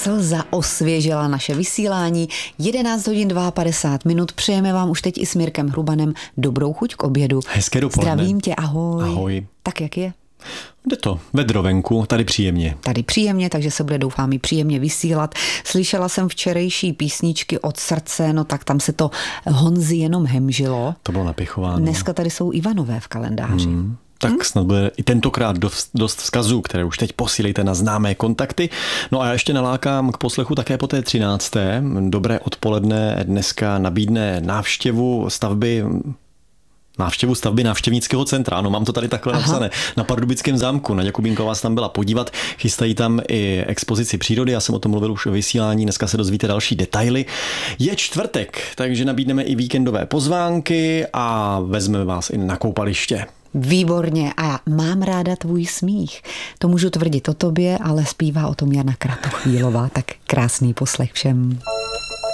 Slza osvěžila naše vysílání. 11 hodin 52 minut. Přejeme vám už teď i s Mirkem Hrubanem dobrou chuť k obědu. Hezké dopoledne. Zdravím tě, ahoj. Ahoj. Tak jak je? Jde to, vedro venku, tady příjemně. Tady příjemně, takže se bude, doufám, i příjemně vysílat. Slyšela jsem včerejší písničky Od srdce, no tak tam se to Honzi jenom hemžilo. To bylo napichováno. Dneska tady jsou Ivanové v kalendáři. Tak snad bude i tentokrát dost vzkazů, které už teď posílejte na známé kontakty. No a já ještě nalákám k poslechu také po té 13. Dobré odpoledne dneska nabídne návštěvu stavby návštěvnického centra. Ano, mám to tady takhle napsané. Na Pardubickém zámku. Naďa Kubínková se tam byla podívat. Chystají tam i expozici přírody. Já jsem o tom mluvil už o vysílání. Dneska se dozvíte další detaily. Je čtvrtek, takže nabídneme i víkendové pozvánky a vezmeme vás i na koupaliště. Výborně, a já mám ráda tvůj smích. To můžu tvrdit o tobě, ale zpívá o tom Jana Kratochvílová, tak krásný poslech všem.